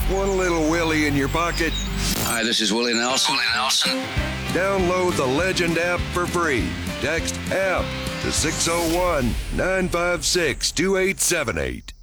One little Willie in your pocket. Hi, this is Willie Nelson. Download the Legend app for free. Text app to 601 956 2878.